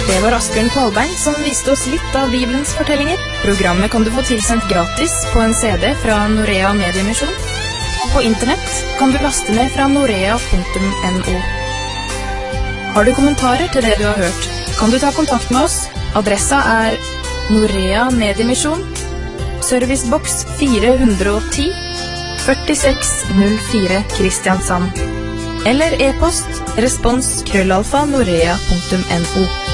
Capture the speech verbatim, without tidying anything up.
Det var Asbjørn Kvalbein som viste oss litt av Bibelens fortellinger. Programmet kan du få tilsendt gratis på en C D fra Norea Mediemisjon. På internett kan du laste ned fra norea punktum no. Har du kommentarer til det du har hørt, kan du ta kontakt med oss. Adressa er Norea Mediemisjon, servicebox fire hundre og ti, førtiseks null fire Kristiansand. Eller e-post respons krøllalfa norea punktum no.